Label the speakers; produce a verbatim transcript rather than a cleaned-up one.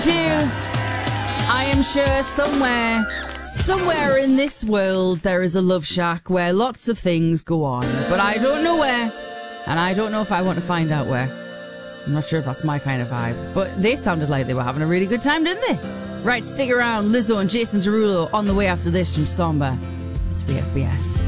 Speaker 1: Juice. I am sure somewhere, somewhere in this world there is a love shack where lots of things go on, but I don't know where, and I don't know if I want to find out where. I'm not sure if that's my kind of vibe, but they sounded like they were having a really good time, didn't they? Right, stick around. Lizzo and Jason Derulo on the way after this from Samba. It's B F B S.